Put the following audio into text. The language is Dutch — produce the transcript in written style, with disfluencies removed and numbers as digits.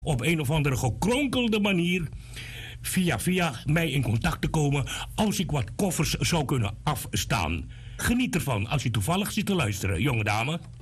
op een of andere gekronkelde manier via mij in contact te komen als ik wat koffers zou kunnen afstaan. Geniet ervan als je toevallig zit te luisteren, jonge dame.